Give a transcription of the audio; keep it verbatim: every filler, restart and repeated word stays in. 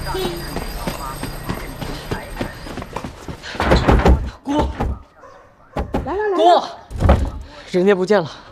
姑， 来来来， 姑，人家不见了。